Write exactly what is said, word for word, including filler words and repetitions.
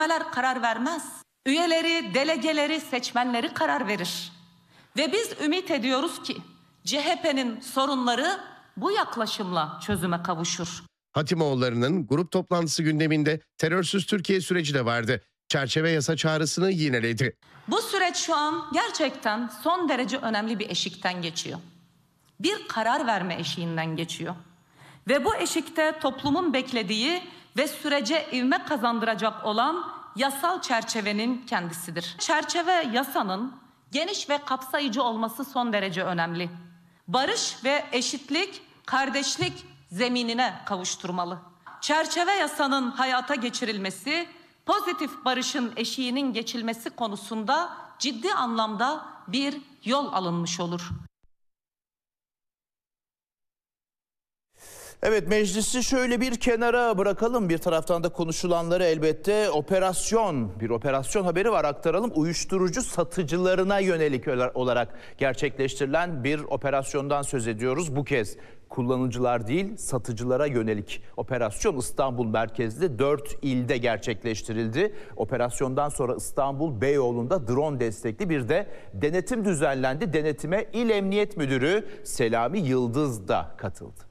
karar vermez. Üyeleri, delegeleri, seçmenleri karar verir. Ve biz ümit ediyoruz ki C H P'nin sorunları bu yaklaşımla çözüme kavuşur. Hatimoğulları'nın grup toplantısı gündeminde terörsüz Türkiye süreci de vardı. Çerçeve yasa çağrısını yineledi. Bu süreç şu an gerçekten son derece önemli bir eşikten geçiyor. Bir karar verme eşiğinden geçiyor. Ve bu eşikte toplumun beklediği ve sürece ivme kazandıracak olan yasal çerçevenin kendisidir. Çerçeve yasanın geniş ve kapsayıcı olması son derece önemli. Barış ve eşitlik, kardeşlik zeminine kavuşturmalı. Çerçeve yasanın hayata geçirilmesi, pozitif barışın eşiğinin geçilmesi konusunda ciddi anlamda bir yol alınmış olur. Evet, meclisi şöyle bir kenara bırakalım. Bir taraftan da konuşulanları elbette operasyon, bir operasyon haberi var, aktaralım. Uyuşturucu satıcılarına yönelik olarak gerçekleştirilen bir operasyondan söz ediyoruz. Bu kez kullanıcılar değil, satıcılara yönelik operasyon İstanbul merkezli dört ilde gerçekleştirildi. Operasyondan sonra İstanbul Beyoğlu'nda drone destekli bir de denetim düzenlendi. Denetime İl Emniyet Müdürü Selami Yıldız da katıldı.